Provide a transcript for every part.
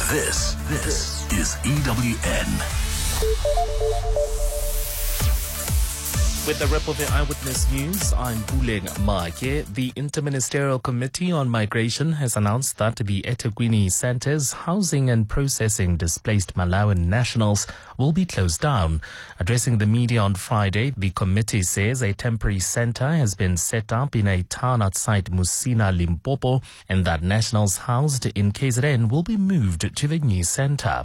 This is EWN. With the rep of the Eyewitness News, I'm Buleng Make. The Interministerial Committee on Migration has announced that the eThekwini centers housing and processing displaced Malawian nationals will be closed down. Addressing the media on Friday, the committee says a temporary center has been set up in a town outside Musina, Limpopo, and that nationals housed in KZN will be moved to the new center.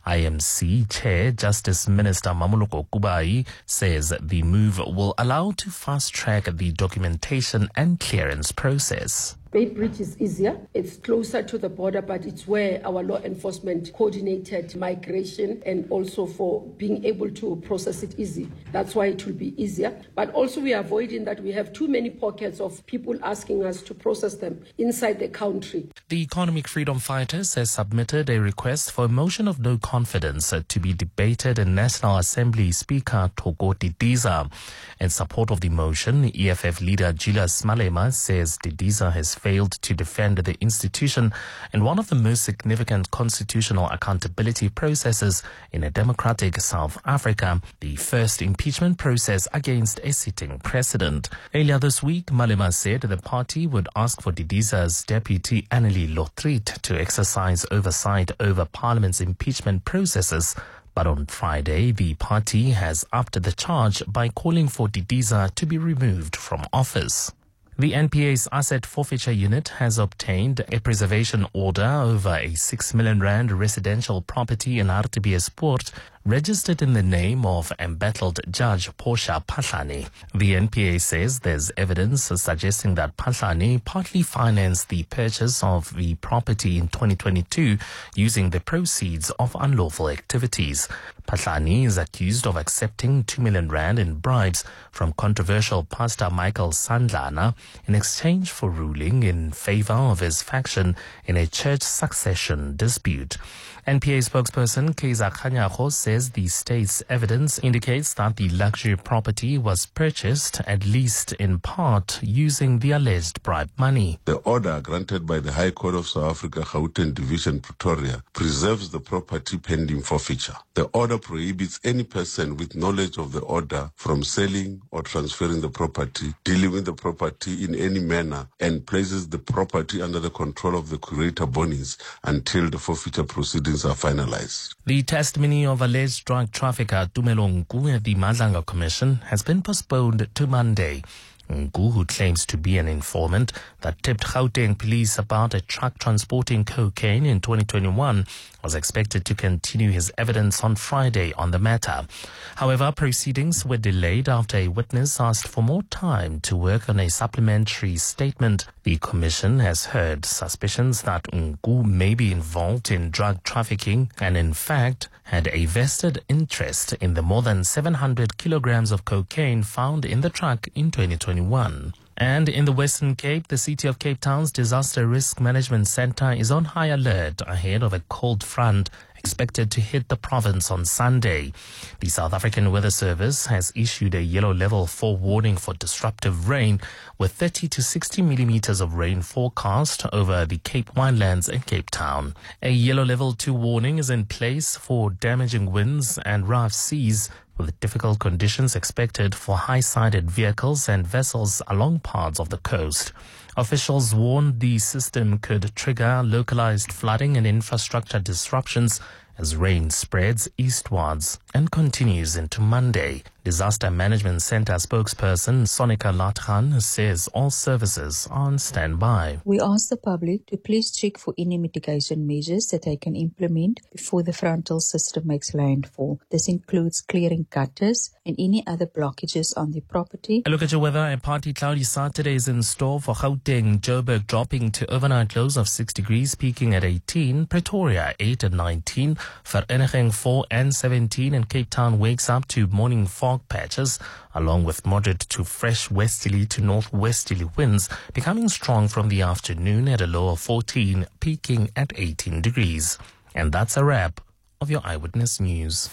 IMC Chair Justice Minister Mamoloko Kubai says the move will allow to fast-track the documentation and clearance process. Beitbridge is easier. It's closer to the border, but it's where our law enforcement coordinated migration and also for being able to process it easy. That's why it will be easier. But also we are avoiding that we have too many pockets of people asking us to process them inside the country. The Economic Freedom Fighters has submitted a request for a motion of no confidence to be debated in National Assembly Speaker Thoko Didiza. In support of the motion, EFF leader Julius Malema says Didiza has failed to defend the institution in one of the most significant constitutional accountability processes in a democratic South Africa, the first impeachment process against a sitting president. Earlier this week, Malema said the party would ask for Didiza's deputy Annelie Lotriet to exercise oversight over Parliament's impeachment processes. But on Friday, the party has upped the charge by calling for Didiza to be removed from office. The NPA's Asset Forfeiture Unit has obtained a preservation order over a 6 million rand residential property in Hartbeespoort registered in the name of embattled Judge Portia Phahlane. The NPA says there's evidence suggesting that Phahlane partly financed the purchase of the property in 2022 using the proceeds of unlawful activities. Phahlane is accused of accepting 2 million rand in bribes from controversial Pastor Michael Sandlana in exchange for ruling in favor of his faction in a church succession dispute. NPA spokesperson Kaiza Khanyago says the state's evidence indicates that the luxury property was purchased, at least in part, using the alleged bribe money. The order granted by the High Court of South Africa, Gauteng Division, Pretoria, preserves the property pending forfeiture. The order prohibits any person with knowledge of the order from selling or transferring the property, dealing with the property in any manner, and places the property under the control of the curator Bonins until the forfeiture proceedings are finalized. The testimony of alleged drug trafficker Tumelo Nku at the Madlanga Commission has been postponed to Monday. Nku, who claims to be an informant that tipped Gauteng police about a truck transporting cocaine in 2021, was expected to continue his evidence on Friday on the matter. However, proceedings were delayed after a witness asked for more time to work on a supplementary statement. The commission has heard suspicions that Nku may be involved in drug trafficking and, in fact, had a vested interest in the more than 700 kilograms of cocaine found in the truck in 2021. And in the Western Cape, the City of Cape Town's Disaster Risk Management Centre is on high alert ahead of a cold front expected to hit the province on Sunday. The South African Weather Service has issued a yellow level 4 warning for disruptive rain, with 30 to 60 millimeters of rain forecast over the Cape Winelands and Cape Town. A yellow level 2 warning is in place for damaging winds and rough seas, with difficult conditions expected for high-sided vehicles and vessels along parts of the coast. Officials warned the system could trigger localized flooding and infrastructure disruptions as rain spreads eastwards and continues into Monday. Disaster Management Center spokesperson Sonika Latran says all services are on standby. We ask the public to please check for any mitigation measures that they can implement before the frontal system makes landfall. This includes clearing gutters and any other blockages on the property. A look at your weather. A partly cloudy Saturday is in store for Gauteng, Joburg dropping to overnight lows of 6 degrees, peaking at 18, Pretoria 8 and 19, Vereeniging 4 and 17, and Cape Town wakes up to morning fog patches, along with moderate to fresh westerly to northwesterly winds becoming strong from the afternoon at a low of 14, peaking at 18 degrees. And that's a wrap of your Eyewitness News.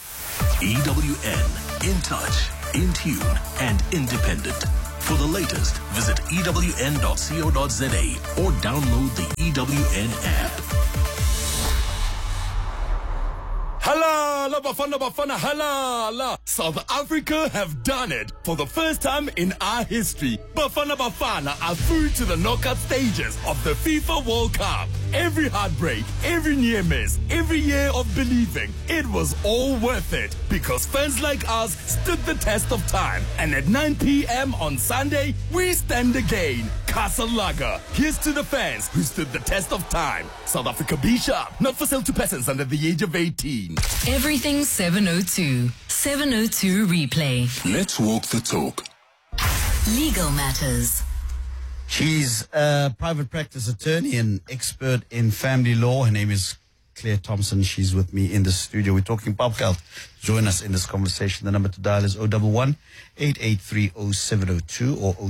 EWN, in touch, in tune, and independent. For the latest, visit ewn.co.za or download the EWN app. Halala, Bafana, halala. South Africa have done it for the first time in our history. Bafana are through to the knockout stages of the FIFA World Cup. Every heartbreak, every near miss, every year of believing, it was all worth it because fans like us stood the test of time. And at 9 p.m. on Sunday, we stand again. Castle Lager. Here's to the fans who stood the test of time. South Africa be sharp. Not for sale to persons under the age of 18. Everything 702. 702 replay. Let's walk the talk. Legal matters. She's a private practice attorney and expert in family law. Her name is Claire Thompson. She's with me in the studio. We're talking Papgeld. Join us in this conversation. The number to dial is 011-883-0702 or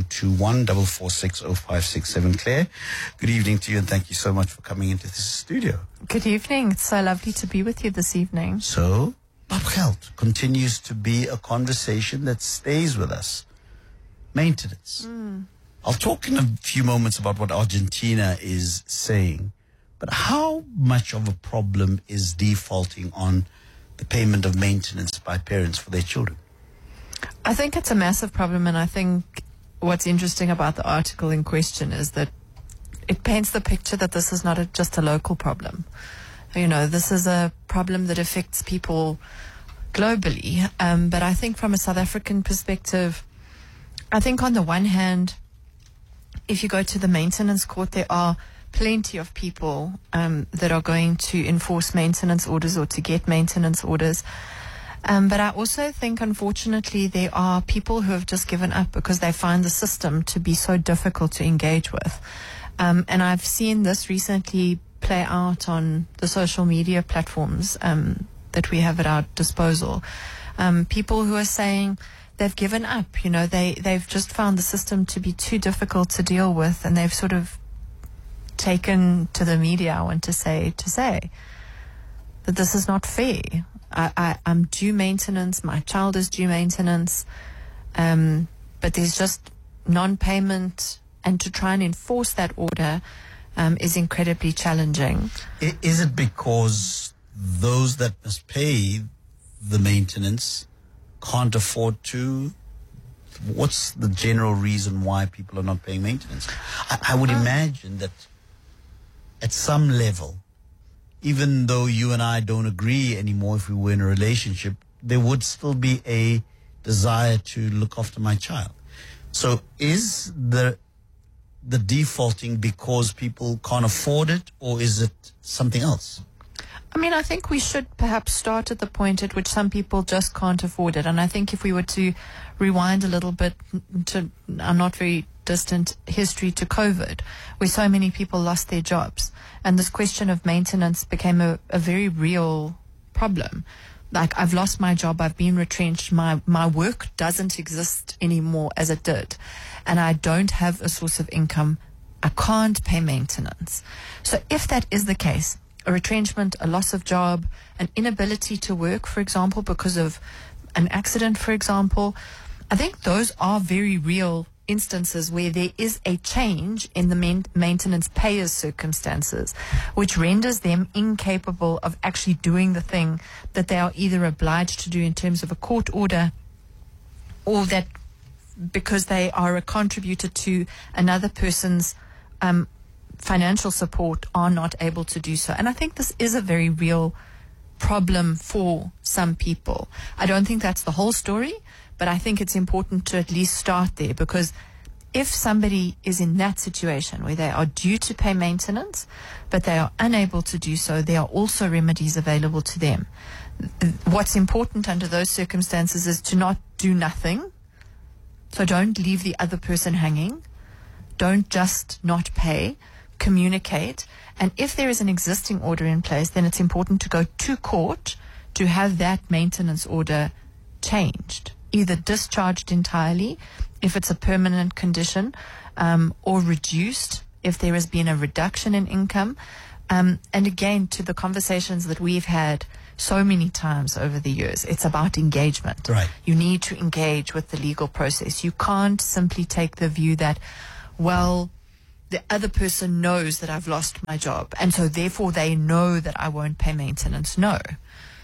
021-446-0567. Claire, good evening to you and thank you so much for coming into this studio. Good evening. It's so lovely to be with you this evening. So, Papgeld continues to be a conversation that stays with us. Maintenance. I'll talk in a few moments about what Argentina is saying, but how much of a problem is defaulting on the payment of maintenance by parents for their children? I think it's a massive problem, and I think what's interesting about the article in question is that it paints the picture that this is not just a local problem. You know, this is a problem that affects people globally, but I think from a South African perspective, I think on the one hand, if you go to the maintenance court, there are plenty of people that are going to enforce maintenance orders or to get maintenance orders. But I also think, unfortunately, there are people who have just given up because they find the system to be so difficult to engage with. And I've seen this recently play out on the social media platforms that we have at our disposal. People who are saying they've given up, you know, they've just found the system to be too difficult to deal with, and they've sort of taken to the media, I want to say that this is not fair. I'm due maintenance, my child is due maintenance, but there's just non-payment, and to try and enforce that order is incredibly challenging. Is it because those that must pay the maintenance can't afford to? What's the general reason why people are not paying maintenance? I would imagine that at some level, even though you and I don't agree anymore if we were in a relationship, there would still be a desire to look after my child. So is the defaulting because people can't afford it, or is it something else? I mean, I think we should perhaps start at the point at which some people just can't afford it. And I think if we were to rewind a little bit to a not very distant history to COVID, where so many people lost their jobs, and this question of maintenance became a very real problem. Like, I've lost my job, I've been retrenched, my work doesn't exist anymore as it did, and I don't have a source of income. I can't pay maintenance. So if that is the case, a retrenchment, a loss of job, an inability to work, for example, because of an accident, for example, I think those are very real instances where there is a change in the maintenance payer's circumstances, which renders them incapable of actually doing the thing that they are either obliged to do in terms of a court order, or that because they are a contributor to another person's financial support are not able to do so. And I think this is a very real problem for some people. I don't think that's the whole story, but I think it's important to at least start there, because if somebody is in that situation where they are due to pay maintenance, but they are unable to do so, there are also remedies available to them. What's important under those circumstances is to not do nothing. So don't leave the other person hanging. Don't just not pay. Communicate. And if there is an existing order in place, then it's important to go to court to have that maintenance order changed, either discharged entirely if it's a permanent condition, or reduced if there has been a reduction in income. And again, to the conversations that we've had so many times over the years, it's about engagement. Right. You need to engage with the legal process. You can't simply take the view that, well, the other person knows that I've lost my job, and so therefore they know that I won't pay maintenance. No.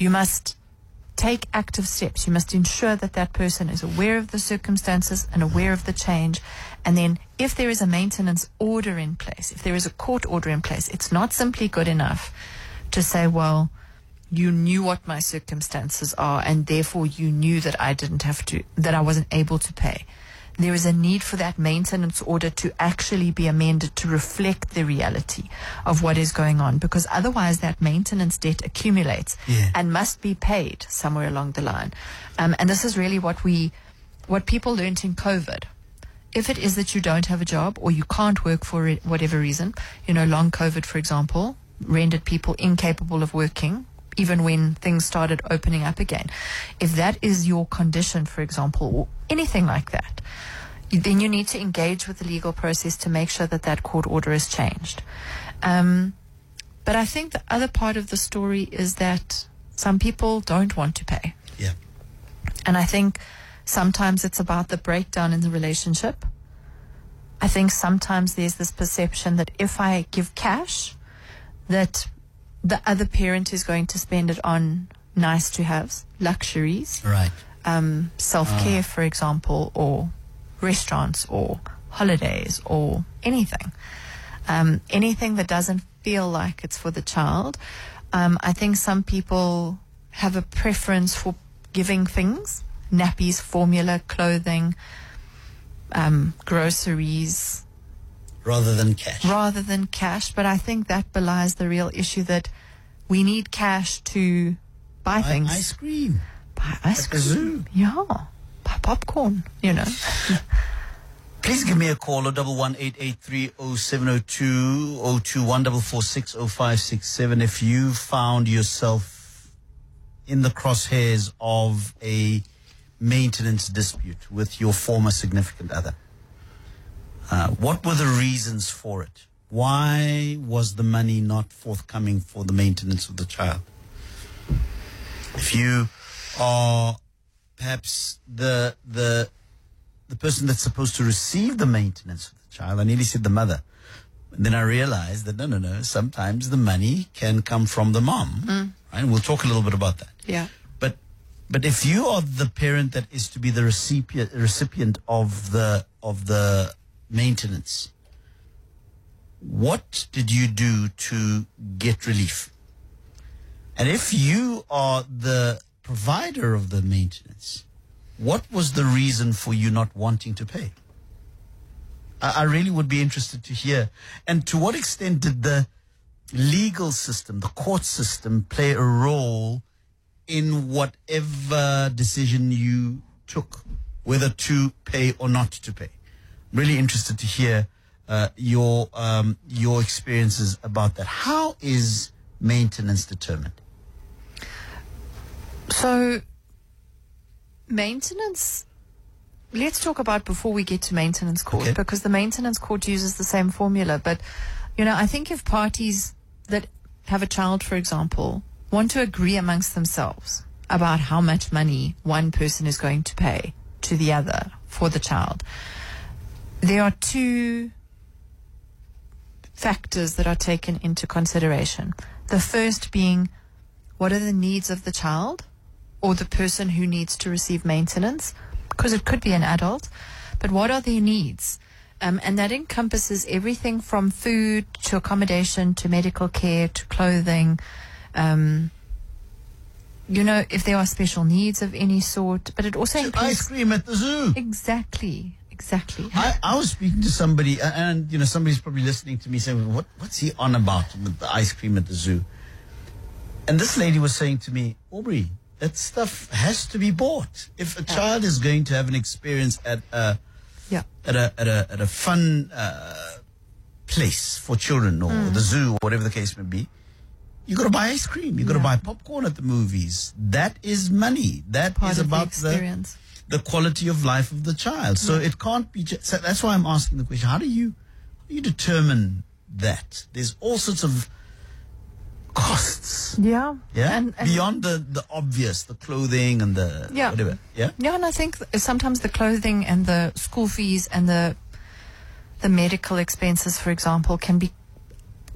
You must take active steps. You must ensure that that person is aware of the circumstances and aware of the change. And then if there is a maintenance order in place, if there is a court order in place, it's not simply good enough to say, well, you knew what my circumstances are and therefore you knew that I wasn't able to pay. There is a need for that maintenance order to actually be amended to reflect the reality of what is going on, because otherwise that maintenance debt accumulates and must be paid somewhere along the line. And this is really what people learned in COVID. If it is that you don't have a job or you can't work for whatever reason, long COVID, for example, rendered people incapable of working, even when things started opening up again. If that is your condition, for example, or anything like that, then you need to engage with the legal process to make sure that that court order is changed. But I think the other part of the story is that some people don't want to pay. Yeah. And I think sometimes it's about the breakdown in the relationship. I think sometimes there's this perception that if I give cash, that the other parent is going to spend it on nice to haves, luxuries, right? Self-care, for example, or restaurants or holidays or anything. Anything that doesn't feel like it's for the child. I think some people have a preference for giving things, nappies, formula, clothing, groceries, rather than cash. But I think that belies the real issue that we need cash to buy things. Buy ice cream. At the zoo. Yeah. Buy popcorn, Please give me a call, 011-883-0702 021-446-0567 if you found yourself in the crosshairs of a maintenance dispute with your former significant other. What were the reasons for it? Why was the money not forthcoming for the maintenance of the child? If you are perhaps the person that's supposed to receive the maintenance of the child, I nearly said the mother. And then I realized that no, sometimes the money can come from the mom. Right? And we'll talk a little bit about that. Yeah. But if you are the parent that is to be the recipient of the maintenance, what did you do to get relief? And if you are the provider of the maintenance, what was the reason for you not wanting to pay? I really would be interested to hear. And to what extent did the legal system, the court system, play a role in whatever decision you took, whether to pay or not to pay? Really interested to hear your experiences about that. How is maintenance determined? So, maintenance, let's talk about before we get to maintenance court, because the maintenance court uses the same formula. But, I think if parties that have a child, for example, want to agree amongst themselves about how much money one person is going to pay to the other for the child, there are two factors that are taken into consideration. The first being, what are the needs of the child or the person who needs to receive maintenance? Because it could be an adult, but what are their needs? And that encompasses everything from food to accommodation to medical care to clothing. If there are special needs of any sort, but it also includes ice cream at the zoo. Exactly. I was speaking to somebody, and somebody's probably listening to me saying, "What's he on about with the ice cream at the zoo?" And this lady was saying to me, "Aubrey, that stuff has to be bought. If a child is going to have an experience at a fun place for children or the zoo, or whatever the case may be, you got to buy ice cream. You got to buy popcorn at the movies. That is money. That is about the quality of life of the child. So it can't be. So that's why I'm asking the question: how do you determine that? There's all sorts of costs. Yeah. And beyond the obvious, the clothing and the whatever. Yeah. Yeah, and I think sometimes the clothing and the school fees and the medical expenses, for example, can be